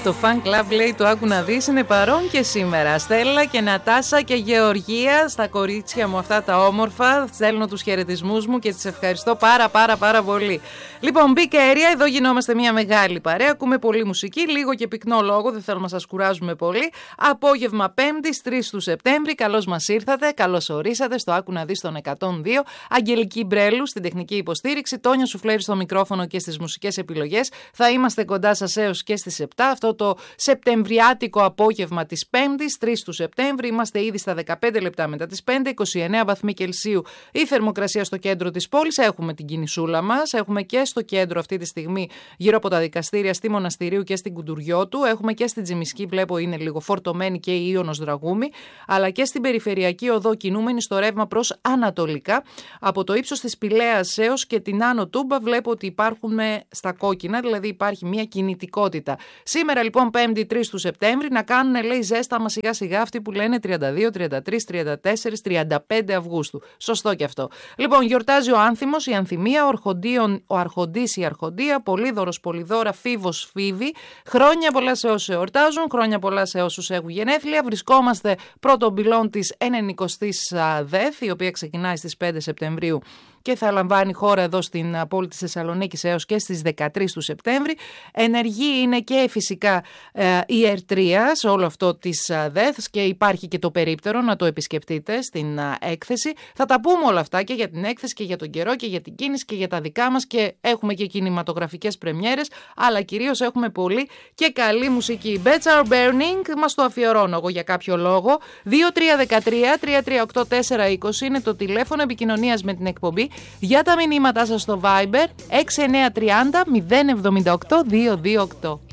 Το fan club, λέει, το άκου να δεις, είναι παρόν και σήμερα. Στέλλα και Νατάσα και Γεωργία, στα κορίτσια μου αυτά τα όμορφα, στέλνω τους χαιρετισμούς μου και τις ευχαριστώ πάρα πολύ. Λοιπόν, Big Area, εδώ γινόμαστε μια μεγάλη παρέα, ακούμε πολύ μουσική, λίγο και πυκνό λόγο, δεν θέλω να σας κουράζουμε πολύ. Απόγευμα 5ης, 3 του Σεπτέμβρη, καλώς μας ήρθατε, καλώς ορίσατε στο άκου να δεις τον 102. Αγγελική Μπρέλου στην τεχνική υποστήριξη, Τόνια Σουφλέρη στο μικρόφωνο και στις μουσικές επιλογές. Θα είμαστε κοντά σας έως και στις 7, αυτό το σεπτεμβριάτικο απόγευμα της 5ης, 3 του Σεπτέμβρη. Είμαστε ήδη στα 15 λεπτά μετά τις 5, 29 βαθμοί Κελσίου η θερμοκρασία στο κέντρο της πόλης. Έχουμε την κινησούλα μας, έχουμε και στο κέντρο αυτή τη στιγμή γύρω από τα δικαστήρια στη Μοναστηρίου και στην Κουντουριώτου. Έχουμε και στην Τζιμισκή, βλέπω είναι λίγο φορτωμένη και η Ιώνος Δραγούμη, αλλά και στην περιφερειακή οδό κινούμενη στο ρεύμα προς ανατολικά. Από το ύψος της Πηλαίας έως και την Άνω Τούμπα βλέπω ότι υπάρχουν στα κόκκινα, δηλαδή υπάρχει μια κινητικότητα. Σήμερα λοιπόν 5η 3 του Σεπτέμβρη να κάνουν, λέει, ζέσταμα σιγά σιγά αυτοί που λένε 32, 33, 34, 35 Αυγούστου. Σωστό και αυτό. Λοιπόν, γιορτάζει ο Άνθιμος, η Ανθιμία, ο Αρχοντής, η Αρχοντία, Πολύδωρος, Πολυδώρα, Φίβος, Φίβη. Χρόνια πολλά σε όσους εορτάζουν, χρόνια πολλά σε όσους έχουν γενέθλια. Βρισκόμαστε πρώτον πυλών της 90ης ΔΕΘ, η οποία ξεκινάει στις 5 Σεπτεμβρίου και θα λαμβάνει χώρα εδώ στην πόλη της Θεσσαλονίκης έως και στις 13 του Σεπτέμβρη. Ενεργή είναι και φυσικά η ερτρία σε όλο αυτό της ΔΕΘ και υπάρχει και το περίπτερο, να το επισκεφτείτε στην έκθεση. Θα τα πούμε όλα αυτά και για την έκθεση και για τον καιρό και για την κίνηση και για τα δικά μας και έχουμε και κινηματογραφικές πρεμιέρες, αλλά κυρίως έχουμε πολύ και καλή μουσική. Beds Are Burning, μας το αφιερώνω εγώ για κάποιο λόγο. 2313-338-420 είναι το τηλέφωνο επικοινωνίας με την εκπομπή. Για τα μηνύματά σας στο Viber 6930 078 228.